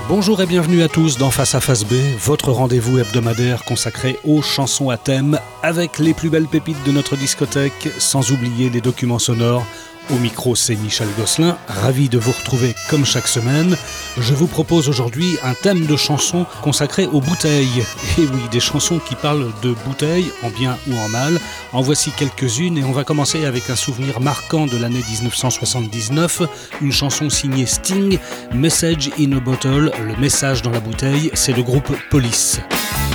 Bonjour et bienvenue à tous dans Face à Face B, votre rendez-vous hebdomadaire consacré aux chansons à thème avec les plus belles pépites de notre discothèque, sans oublier les documents sonores. Au micro, c'est Michel Gosselin, ravi de vous retrouver comme chaque semaine. Je vous propose aujourd'hui un thème de chansons consacré aux bouteilles. Et oui, des chansons qui parlent de bouteilles, en bien ou en mal. En voici quelques-unes et on va commencer avec un souvenir marquant de l'année 1979, une chanson signée Sting, Message in a Bottle, le message dans la bouteille, c'est le groupe Police.